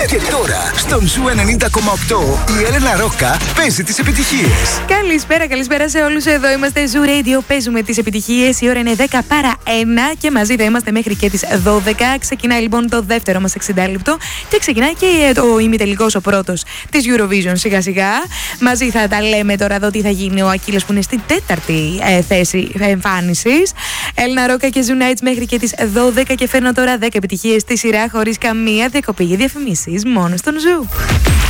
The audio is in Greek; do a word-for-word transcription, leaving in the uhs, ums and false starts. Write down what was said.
Και τώρα, στον Ζου ενενήντα κόμμα οκτώ, η Έλενα Ρόκα παίζει τις επιτυχίες. Καλησπέρα, καλησπέρα σε όλους. Εδώ είμαστε Ζου Radio. Παίζουμε τις επιτυχίες. Η ώρα είναι δέκα παρά ένα και μαζί θα είμαστε μέχρι και τις δώδεκα. Ξεκινάει λοιπόν το δεύτερο μας εξήντα λεπτό και ξεκινάει και το ημιτελικός, ο πρώτος της Eurovision σιγά σιγά. Μαζί θα τα λέμε τώρα εδώ τι θα γίνει ο Ακύλος που είναι στην τέταρτη ε, θέση εμφάνισης. Έλενα Ρόκα και Ζου Nights μέχρι και τις δώδεκα και φέρνω τώρα δέκα επιτυχίες στη σειρά χωρίς καμία διακοπή για διαφημίσεις μόνο στον Ζου.